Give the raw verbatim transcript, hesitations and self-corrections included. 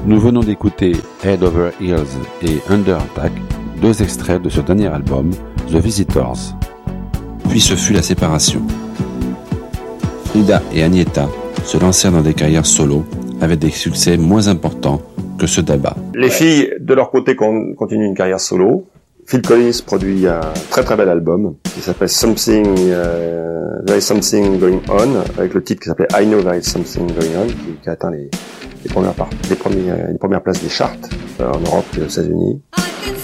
Nous venons d'écouter Head Over Heels et Under Attack, deux extraits de ce dernier album, The Visitors. Puis ce fut la séparation. Frida et Agnetha se lancèrent dans des carrières solo avec des succès moins importants que ceux d'Abba. Les filles, de leur côté, continuent une carrière solo. Phil Collins produit un très très bel album qui s'appelle Something, uh, There is Something Going On, avec le titre qui s'appelait I Know There is Something Going On, qui, qui a atteint les, les, premières, part, les, premières, les premières places des charts euh, en Europe et aux États-Unis.